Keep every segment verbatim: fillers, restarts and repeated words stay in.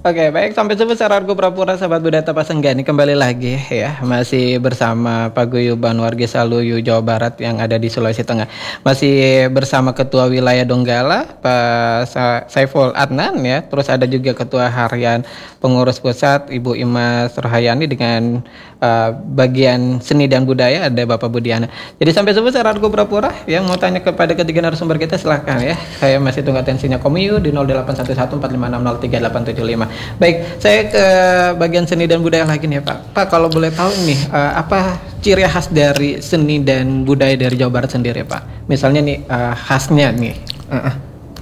Oke, baik, sampai jumpa Sarargo Prapura, sahabat budaya Pasenggani, kembali lagi ya, masih bersama Paguyuban Warga Saluyu Jawa Barat yang ada di Sulawesi Tengah. Masih bersama Ketua Wilayah Donggala Pak Sa- Saiful Adnan ya, terus ada juga Ketua Harian Pengurus Pusat Ibu Imas Rohayani dengan uh, bagian seni dan budaya ada Bapak Budiana. Jadi sampai jumpa Sarargo Prapura, yang mau tanya kepada ketiga narasumber kita silahkan ya. Saya masih tunggu atensinya Komiu di nol delapan satu satu empat lima enam nol tiga delapan tujuh lima. Baik, saya ke bagian seni dan budaya lagi nih Pak. Pak, kalau boleh tahu nih, uh, apa ciri khas dari seni dan budaya dari Jawa Barat sendiri Pak? Misalnya nih, uh, khasnya nih. Uh-uh.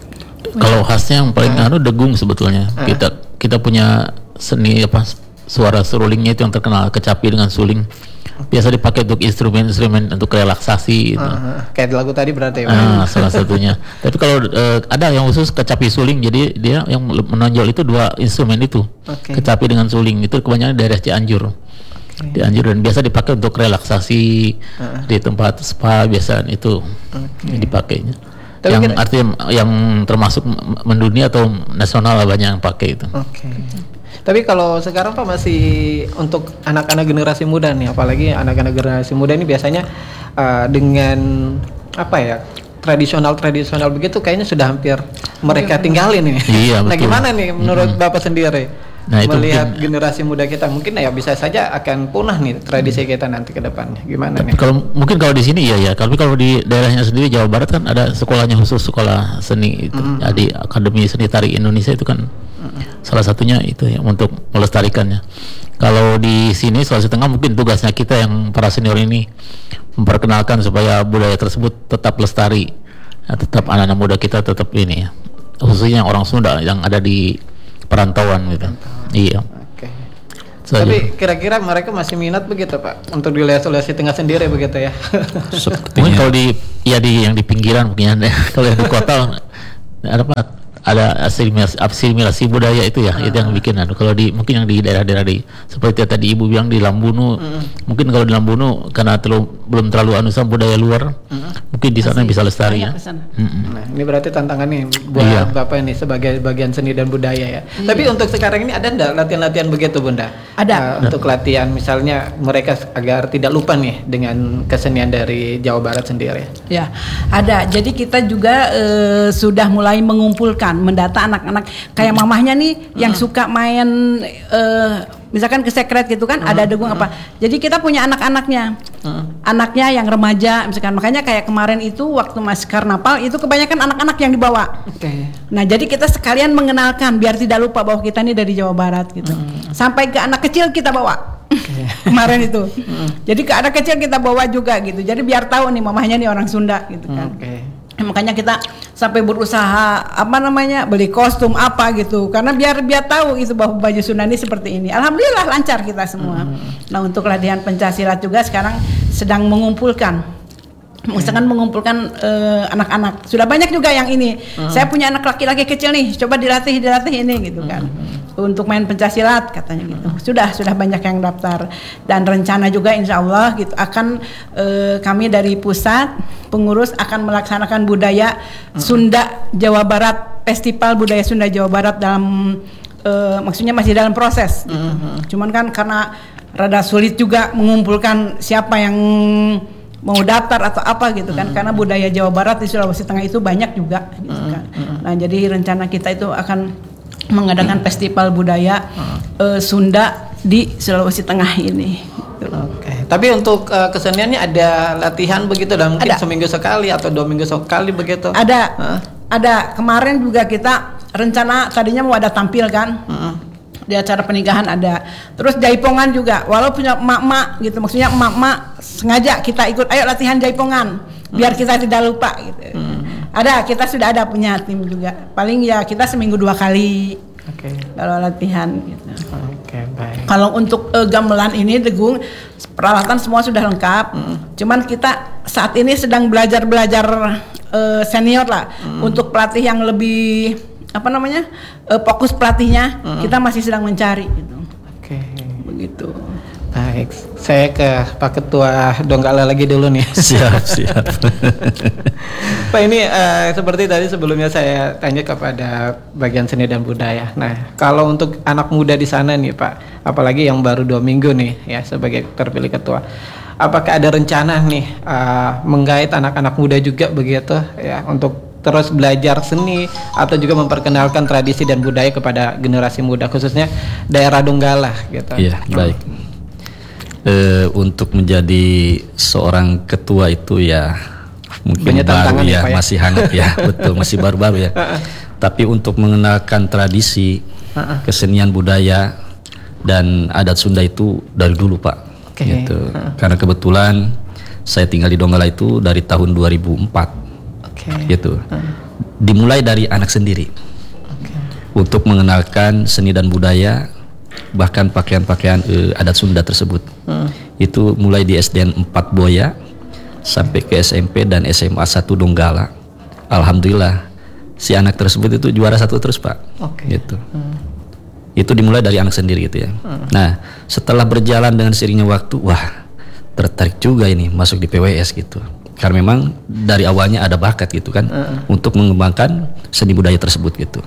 Kalau khasnya yang paling uh. anu degung sebetulnya. Uh. Kita kita punya seni apa suara serulingnya itu yang terkenal, kecapi dengan suling. Biasa dipakai untuk instrumen-instrumen untuk relaksasi gitu. Uh, kayak lagu tadi berarti ya. Ah, salah satunya. Tapi kalau uh, ada yang khusus kecapi suling, jadi dia yang menonjol itu dua instrumen itu. Okay. Kecapi dengan suling itu kebanyakan daerah Cianjur. Okay. Cianjur dan biasa dipakai untuk relaksasi uh. di tempat spa biasa itu okay. dipakainya. Tapi yang kira... artinya yang termasuk mendunia atau nasional banyak yang pakai itu. Oke. Okay. Tapi kalau sekarang Pak masih untuk anak-anak generasi muda nih, apalagi anak-anak generasi muda ini biasanya uh, dengan apa ya tradisional-tradisional begitu kayaknya sudah hampir mereka tinggalin ini. Iya, nah gimana nih menurut mm-hmm. Bapak sendiri nah, melihat mungkin, generasi muda kita mungkin ya bisa saja akan punah nih tradisi kita nanti ke depannya. Gimana nih? Kalau mungkin kalau di sini ya ya, tapi kalau di daerahnya sendiri Jawa Barat kan ada sekolahnya khusus sekolah seni itu. Mm-hmm. Jadi Akademi Seni Tari Indonesia itu kan mm-hmm. salah satunya itu ya untuk melestarikannya. Kalau di sini Sulawesi Tengah mungkin tugasnya kita yang para senior ini memperkenalkan supaya budaya tersebut tetap lestari, ya, tetap anak-anak muda kita tetap ini ya, khususnya orang Sunda yang ada di perantauan gitu. Perantauan. Iya. Oke. So, tapi kira-kira mereka masih minat begitu Pak untuk di wilayah Sulawesi Tengah sendiri begitu ya? Mungkin kalau di ya di yang di pinggiran mungkin ya. Kalau yang di kota ada apa? Ada asimilasi, asimilasi budaya itu ya, uh-huh. itu yang bikin. Kalau di mungkin yang di daerah-daerah di seperti tadi Ibu bilang di Lambunu, uh-huh. mungkin kalau di Lambunu karena terlalu, belum terlalu anusan budaya luar, uh-huh. mungkin di sana bisa lestari ya. Uh-huh. Nah, ini berarti tantangan nih buat iya. Bapak ini sebagai bagian seni dan budaya ya. Iya. Tapi untuk sekarang ini ada enggak latihan-latihan begitu Bunda? Ada. Uh, untuk latihan misalnya mereka agar tidak lupa nih dengan kesenian dari Jawa Barat sendiri. Ya, ada. Jadi kita juga uh, sudah mulai mengumpulkan mendata anak-anak kayak mamahnya nih hmm. yang suka main uh, misalkan ke sekret gitu kan, hmm. ada degung hmm. apa. Jadi kita punya anak-anaknya. Hmm. Anaknya yang remaja misalkan. Makanya kayak kemarin itu waktu Mas Karnaval itu kebanyakan anak-anak yang dibawa. Okay. Nah, jadi kita sekalian mengenalkan biar tidak lupa bahwa kita ini dari Jawa Barat gitu. Hmm. Sampai ke anak kecil kita bawa. Okay. Kemarin itu. Hmm. Jadi ke anak kecil kita bawa juga gitu. Jadi biar tahu nih mamahnya nih orang Sunda gitu kan. Okay. Makanya kita sampai berusaha apa namanya beli kostum apa gitu karena biar biar tahu itu bahwa baju Sunda ini seperti ini. Alhamdulillah lancar kita semua. Hmm. Nah untuk latihan pencaksilat juga sekarang sedang mengumpulkan, misalkan hmm. mengumpulkan uh, anak-anak. Sudah banyak juga yang ini. Hmm. Saya punya anak laki-laki kecil nih, coba dilatih dilatih ini gitu kan. Hmm. Untuk main pencaksilat katanya gitu. Sudah sudah banyak yang daftar dan rencana juga insya Allah gitu akan uh, kami dari pusat pengurus akan melaksanakan budaya uh-huh. Sunda Jawa Barat, Festival Budaya Sunda Jawa Barat dalam uh, maksudnya masih dalam proses gitu. Uh-huh. Cuman kan karena rada sulit juga mengumpulkan siapa yang mau daftar atau apa gitu kan, uh-huh. karena budaya Jawa Barat di Sulawesi Tengah itu banyak juga gitu uh-huh. kan. Nah jadi rencana kita itu akan mengadakan festival budaya uh-huh. uh, Sunda di Sulawesi Tengah ini. Oke. Okay. Tapi untuk uh, keseniannya ada latihan begitu, dan mungkin ada. Seminggu sekali atau dua minggu sekali begitu? Ada. Uh. Ada. Kemarin juga kita rencana tadinya mau ada tampil kan. Uh. Di acara pernikahan ada. Terus jaipongan juga. Walau punya emak-emak gitu, maksudnya emak-emak sengaja kita ikut. Ayo latihan jaipongan biar kita tidak lupa gitu. Uh. Ada, kita sudah ada punya tim juga. Paling ya kita seminggu dua kali. Oke. Okay. Kalau latihan gitu. Oke, okay, baik. Kalau untuk uh, gamelan ini degung peralatan semua sudah lengkap. Mm. Cuman kita saat ini sedang belajar-belajar uh, senior lah mm. untuk pelatih yang lebih apa namanya? Uh, fokus pelatihnya. Mm. Kita masih sedang mencari gitu. Oke. Okay. Begitu. Baik, saya ke Pak Ketua Donggala lagi dulu nih. Siap, siap. Pak, ini uh, seperti tadi sebelumnya saya tanya kepada bagian seni dan budaya. Nah, kalau untuk anak muda di sana nih Pak, apalagi yang baru dua minggu nih ya sebagai terpilih ketua, apakah ada rencana nih uh, menggait anak-anak muda juga begitu ya untuk terus belajar seni atau juga memperkenalkan tradisi dan budaya kepada generasi muda khususnya daerah Donggala gitu? Iya, baik. Uh, untuk menjadi seorang ketua itu ya mungkin banyak baru ya, ya, masih hangat ya, betul, masih baru-baru ya. Tapi untuk mengenalkan tradisi, kesenian budaya dan adat Sunda itu dari dulu Pak. Okay. Gitu. Karena kebetulan saya tinggal di Donggala itu dari tahun dua ribu empat. Okay. Gitu. Dimulai dari anak sendiri. Okay. Untuk mengenalkan seni dan budaya, bahkan pakaian-pakaian uh, adat Sunda tersebut. Hmm. Itu mulai di S D N empat Boya sampai ke S M P dan S M A satu Donggala. Alhamdulillah si anak tersebut itu juara satu terus Pak. Okay. Gitu. Hmm. Itu dimulai dari anak sendiri gitu ya. Hmm. Nah, setelah berjalan dengan seiringnya waktu, wah tertarik juga ini masuk di P W S gitu. Karena memang dari awalnya ada bakat gitu kan, hmm. untuk mengembangkan seni budaya tersebut gitu.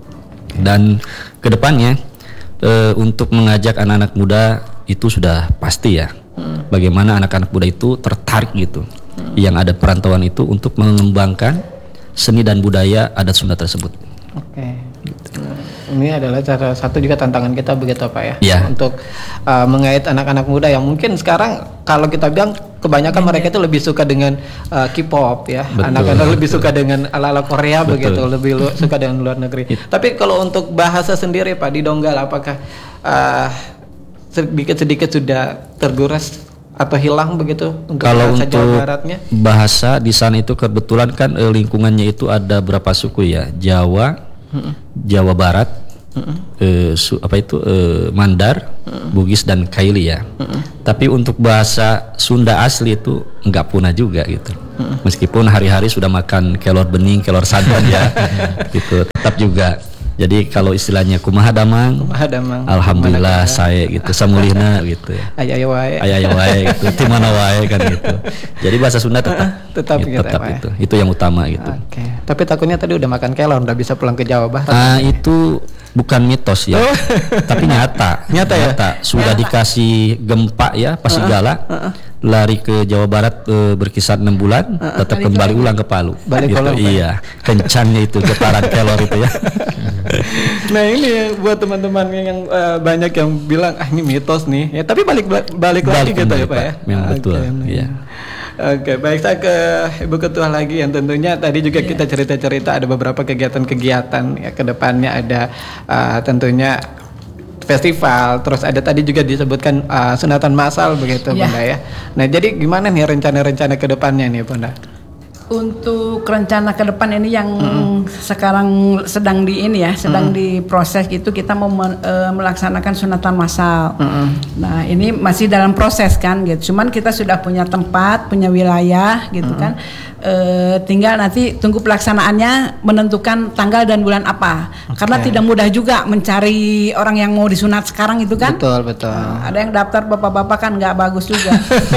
Dan kedepannya e, untuk mengajak anak-anak muda itu sudah pasti ya. Hmm. Bagaimana anak-anak muda itu tertarik gitu, hmm. yang ada perantauan itu untuk mengembangkan seni dan budaya adat Sunda tersebut. Oke. Okay. Gitu. Ini adalah salah satu juga tantangan kita begitu Pak ya, ya. Untuk uh, mengait anak-anak muda yang mungkin sekarang kalau kita bilang kebanyakan ya, mereka itu lebih suka dengan uh, K-pop ya, anak-anak lebih suka dengan ala-ala Korea. Betul. Begitu, lebih lu, suka dengan luar negeri. It. Tapi kalau untuk bahasa sendiri Pak di Donggala, apakah uh, sedikit-sedikit sudah terguras atau hilang begitu untuk kalau bahasa untuk Jawa Baratnya? Bahasa di sana itu kebetulan kan eh, lingkungannya itu ada berapa suku ya, Jawa, hmm. Jawa Barat, hmm. eh, su, apa itu eh, Mandar, hmm. Bugis dan Kaili ya. Hmm. Tapi untuk bahasa Sunda asli itu enggak punah juga gitu. Hmm. Meskipun hari-hari sudah makan kelor bening, kelor santan ya, gitu, tetap juga. Jadi kalau istilahnya kumaha damang, kumaha damang, alhamdulillah saya gitu, samulihna gitu ya. Aya wae. Aya wae gitu, di mana wae kan gitu. Jadi bahasa Sunda tetap tetap, gitu, gitu, tetap ya, itu. Itu yang utama gitu. Oke. Okay. Tapi takutnya tadi udah makan kelor, udah bisa pulang ke Jawa Barat. Ah, itu bukan mitos ya. Oh. Tapi nyata. Nyata ya. Nyata. Sudah nyata. Dikasih gempa ya, pas Sigala. Uh-uh. Uh-uh. Lari ke Jawa Barat e, berkisar enam bulan, uh, tetap kembali lagi. Ulang ke Palu. Balik gitu, iya, kencangnya itu getaran kelor itu ya. Nah ini buat teman-teman yang uh, banyak yang bilang ah ini mitos nih, ya tapi balik balik, balik lagi gitu ya Pak ya. Memang betul. Okay, iya. Oke, baik, saya ke Ibu Ketua lagi yang tentunya tadi juga yeah. kita cerita-cerita ada beberapa kegiatan-kegiatan ya, ke depannya ada uh, tentunya festival, terus ada tadi juga disebutkan uh, sunatan massal begitu yeah. Bunda ya. Nah jadi gimana nih rencana-rencana ke depannya nih Bunda? Untuk rencana ke depan ini yang mm. sekarang sedang di ini ya, sedang mm. diproses gitu, kita mau me, e, melaksanakan sunatan massal. Mm. Nah ini masih dalam proses kan gitu. Cuman kita sudah punya tempat, punya wilayah gitu mm. kan. E, tinggal nanti tunggu pelaksanaannya menentukan tanggal dan bulan apa. Okay. Karena tidak mudah juga mencari orang yang mau disunat sekarang itu kan. Betul betul. Nah, ada yang daftar bapak-bapak kan nggak bagus juga.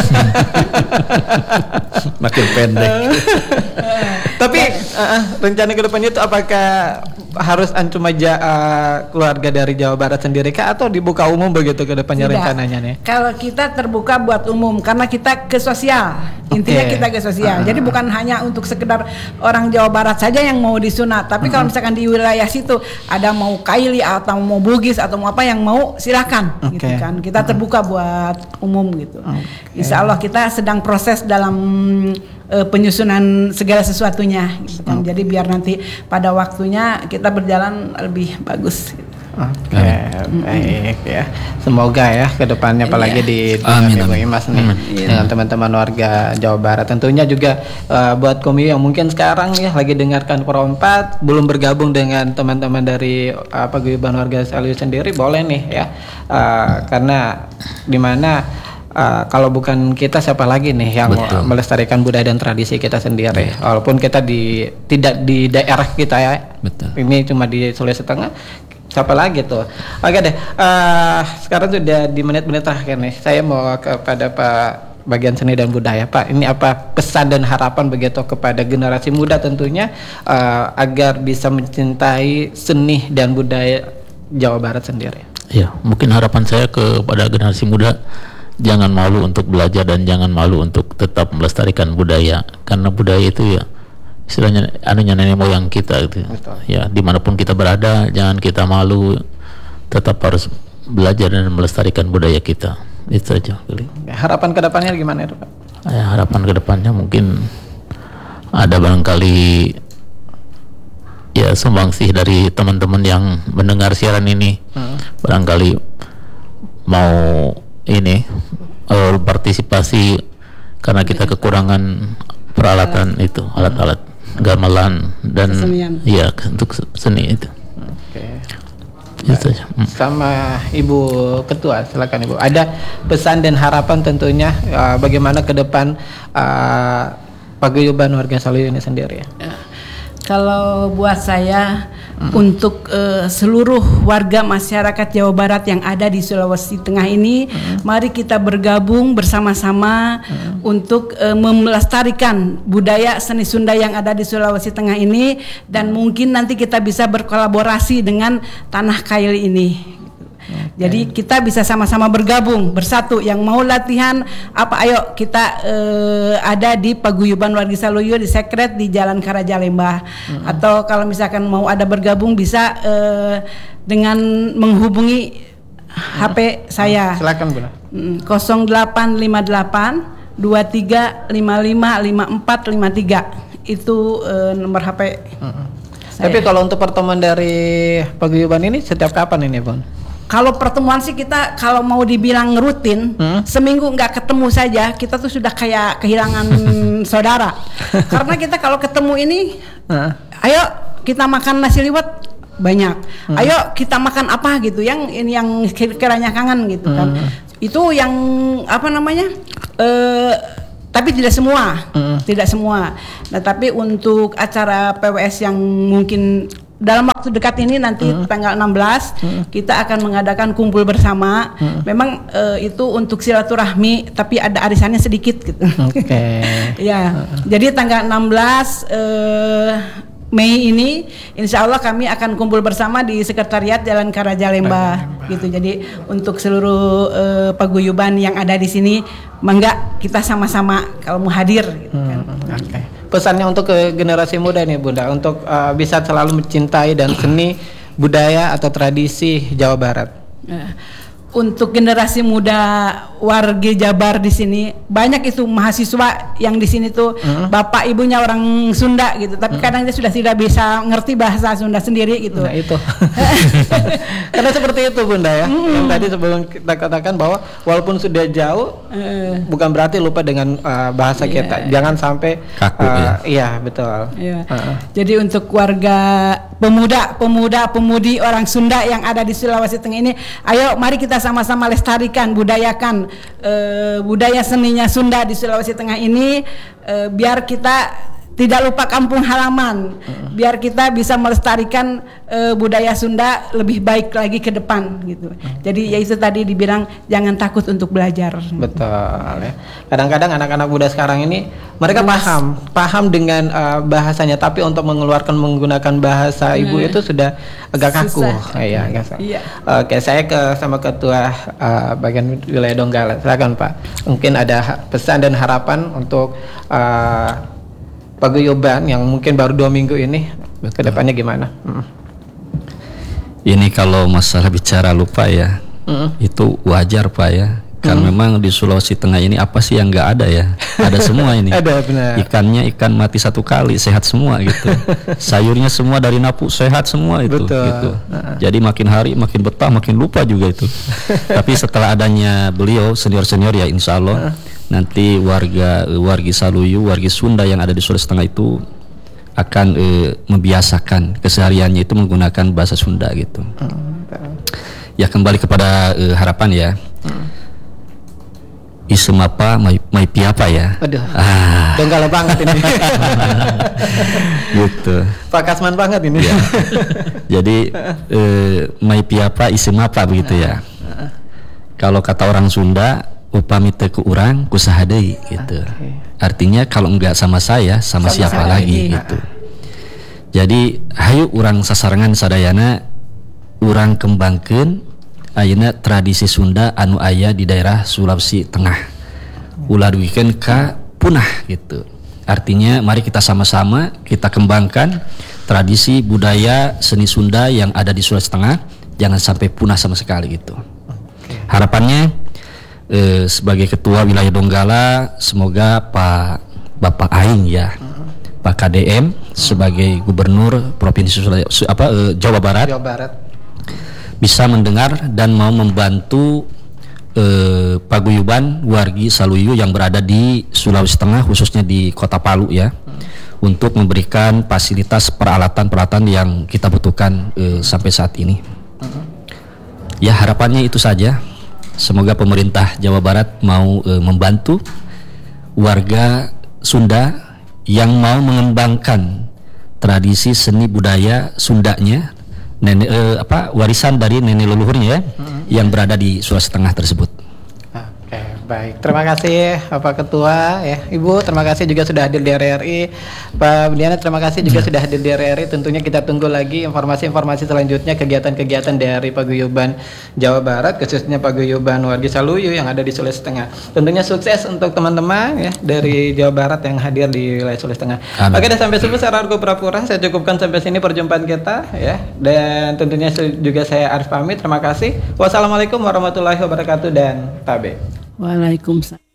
Makin pendek. Tapi uh, rencana kedepannya itu apakah harus antum aja uh, keluarga dari Jawa Barat sendiri kah atau dibuka umum begitu kedepannya rencananya nih? Kalau kita terbuka buat umum karena kita ke sosial, intinya okay. kita ke sosial. Uh. Jadi bukan hanya untuk sekedar orang Jawa Barat saja yang mau disunat, tapi uh-huh. kalau misalkan di wilayah situ ada mau Kaili atau mau Bugis atau mau apa yang mau silakan, okay. gitu kan. Kita uh-huh. terbuka buat umum gitu. Okay. Insya Allah kita sedang proses dalam Uh, penyusunan segala sesuatunya gitu kan. Hmm. Jadi biar nanti pada waktunya kita berjalan lebih bagus gitu. Oke, okay, hmm. baik ya. Semoga ya ke depannya apalagi yeah. di Amin, Ibu Imas nih Amin. dengan teman-teman warga Jawa Barat. Tentunya juga uh, buat Komi yang mungkin sekarang ya lagi dengarkan Pro empat belum bergabung dengan teman-teman dari uh, Paguyuban Warga Saluyu sendiri boleh nih ya. Uh, karena di mana Uh, kalau bukan kita siapa lagi nih yang Betul. melestarikan budaya dan tradisi kita sendiri. Yeah. Walaupun kita di tidak di daerah kita ya. Betul. Ini cuma di Sulawesi Tengah. siapa lagi tuh? Oke deh, uh, sekarang sudah di menit-menit terakhir nih, saya mau kepada Pak bagian seni dan budaya, Pak. Ini apa pesan dan harapan begitu kepada generasi muda tentunya uh, agar bisa mencintai seni dan budaya Jawa Barat sendiri? Ya, mungkin harapan saya kepada generasi muda, jangan malu untuk belajar dan jangan malu untuk tetap melestarikan budaya, karena budaya itu ya istilahnya anunya nenek moyang kita gitu. Betul. Ya, dimanapun kita berada jangan kita malu, tetap harus belajar dan melestarikan budaya kita. Itu aja. Harapan kedepannya gimana itu, Pak? Ya, harapan kedepannya mungkin ada barangkali ya sumbangsih dari teman-teman yang mendengar siaran ini, hmm. barangkali mau ini uh, partisipasi karena kita kekurangan peralatan alat. Itu alat-alat gamelan dan kesenian. Ya untuk seni itu. Oke. Itu aja. Hmm. Sama Ibu Ketua, silakan Ibu. Ada pesan dan harapan tentunya uh, bagaimana ke depan uh, paguyuban warga Saluyu ini sendiri ya. Ya. Kalau buat saya hmm. untuk uh, seluruh warga masyarakat Jawa Barat yang ada di Sulawesi Tengah ini, hmm. mari kita bergabung bersama-sama hmm. untuk uh, melestarikan budaya seni Sunda yang ada di Sulawesi Tengah ini, dan mungkin nanti kita bisa berkolaborasi dengan Tanah Kail ini. Okay. Jadi kita bisa sama-sama bergabung bersatu. Yang mau latihan apa, ayo kita uh, ada di Paguyuban Wargi Saluyu di Sekret di Jalan Karajalembah. Mm-hmm. Atau kalau misalkan mau ada bergabung bisa uh, dengan menghubungi H P mm-hmm. saya. Silakan Bu. nol delapan lima delapan dua tiga lima lima lima empat lima tiga itu uh, nomor H P. Mm-hmm. Tapi kalau untuk pertemuan dari paguyuban ini setiap kapan ini, Bun? Kalau pertemuan sih kita kalau mau dibilang rutin, hmm? seminggu nggak ketemu saja kita tuh sudah kayak kehilangan saudara. Karena kita kalau ketemu ini, hmm. ayo kita makan nasi liwet banyak, hmm. ayo kita makan apa gitu, yang ini yang kiranya kangen gitu kan. Hmm. Itu yang apa namanya? Uh, tapi tidak semua, hmm. tidak semua. Nah tapi untuk acara P W S yang mungkin dalam waktu dekat ini nanti hmm. tanggal enam belas hmm. kita akan mengadakan kumpul bersama. Hmm. Memang uh, itu untuk silaturahmi tapi ada arisannya sedikit gitu. Oke. Okay. Ya. Hmm. Jadi tanggal enam belas uh, Mei ini insya Allah kami akan kumpul bersama di Sekretariat Jalan Karajalembah gitu. Jadi untuk seluruh uh, paguyuban yang ada di sini, mangga kita sama-sama kalau mau hadir gitu kan. Hmm. Oke. Okay. Pesannya untuk ke generasi muda nih Bunda, untuk uh, bisa selalu mencintai dan seni budaya atau tradisi Jawa Barat. Untuk generasi muda warga Jabar di sini, banyak itu mahasiswa yang di sini tuh hmm. bapak ibunya orang Sunda gitu, tapi hmm. kadang dia sudah tidak bisa ngerti bahasa Sunda sendiri gitu. Nah itu karena seperti itu Bunda ya, hmm. yang tadi sebelum kita katakan bahwa walaupun sudah jauh uh. bukan berarti lupa dengan uh, bahasa yeah. kita, jangan sampai kaku uh, ya. Iya betul. Yeah. Uh-uh. Jadi untuk warga pemuda, pemuda, pemudi orang Sunda yang ada di Sulawesi Tengah ini, ayo mari kita sama-sama lestarikan, budayakan uh, budaya seninya Sunda di Sulawesi Tengah ini, uh, biar kita tidak lupa kampung halaman, hmm. biar kita bisa melestarikan uh, budaya Sunda lebih baik lagi ke depan gitu. Hmm. Jadi ya itu tadi dibilang jangan takut untuk belajar. Betul ya. Kadang-kadang anak-anak muda sekarang ini mereka Mas. paham, paham dengan uh, bahasanya, tapi untuk mengeluarkan menggunakan bahasa hmm. ibu itu sudah agak kaku. Oh, iya, agak iya. Oke, saya ke sama ketua uh, bagian wilayah Donggala. Silakan Pak. Mungkin ada pesan dan harapan untuk uh, paguyuban yang mungkin baru dua minggu ini, ke depannya gimana? Hmm. Ini kalau masalah bicara lupa ya, hmm. itu wajar Pak ya. Kan hmm. memang di Sulawesi Tengah ini apa sih yang nggak ada ya? Ada semua ini. Ada benar. Ikannya ikan mati satu kali, sehat semua gitu. Sayurnya semua dari Napu sehat semua itu. Betul. Gitu. Uh-huh. Jadi makin hari makin betah, makin lupa juga itu. Tapi setelah adanya beliau senior-senior ya, insya Allah. Uh-huh. Nanti warga wargi Saluyu, wargi Sunda yang ada di Sulawesi Tengah itu akan uh, membiasakan kesehariannya itu menggunakan bahasa Sunda gitu. Hmm, ya kembali kepada uh, harapan ya. Hmm. isem apa, mai, mai piapa ya. Waduh, ah. Donggala banget ini. Gitu. Pak Kasman banget ini. Ya. Jadi eh, mai piapa isem apa begitu ya. Kalau kata orang Sunda, upami teu ku urang ku saha deui gitu. Okay. Artinya kalau enggak sama saya, sama, sama siapa lagi gitu. Jadi hayu urang sasarangan sadayana urang kembangkeun ayeuna tradisi Sunda anu aya di daerah Sulawesi Tengah. Ulah duikeun ka punah gitu. Artinya mari kita sama-sama kita kembangkan tradisi budaya seni Sunda yang ada di Sulawesi Tengah, jangan sampai punah sama sekali gitu. Harapannya eh, sebagai ketua wilayah Donggala, semoga Pak Bapak Aing ya, Pak K D M sebagai gubernur provinsi Sulawesi apa eh, Jawa Barat, Jawa Barat bisa mendengar dan mau membantu eh, paguyuban wargi Saluyu yang berada di Sulawesi Tengah, khususnya di Kota Palu ya, hmm. untuk memberikan fasilitas peralatan-peralatan yang kita butuhkan eh, sampai saat ini. Hmm. Ya harapannya itu saja. Semoga pemerintah Jawa Barat mau eh, membantu warga Sunda yang mau mengembangkan tradisi seni budaya Sundanya, nenek eh, apa warisan dari nenek leluhurnya ya, hmm. yang berada di Sulawesi Tengah tersebut. Oke, baik. Terima kasih Bapak Ketua ya. Ibu, terima kasih juga sudah hadir di R R I. Pak Budiana, terima kasih juga hmm. sudah hadir di R R I. Tentunya kita tunggu lagi informasi-informasi selanjutnya, kegiatan-kegiatan dari Paguyuban Jawa Barat, khususnya Paguyuban Wargi Saluyu yang ada di Sulawesi Tengah. Tentunya sukses untuk teman-teman ya dari Jawa Barat yang hadir di wilayah Sulawesi Tengah. Amin. Oke, dan sampai sini saya Argo Prapura, saya cukupkan sampai sini perjumpaan kita ya. Dan tentunya juga saya Arif pamit. Terima kasih. Wassalamualaikum warahmatullahi wabarakatuh dan tabe. Waalaikumsalam.